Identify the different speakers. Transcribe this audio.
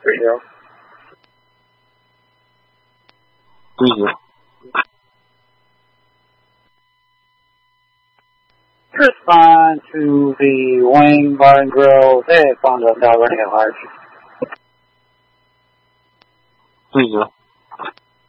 Speaker 1: 30.
Speaker 2: 30.
Speaker 1: Respond to the Wayne Bar and Grill. They have found us out running at large.
Speaker 2: 30.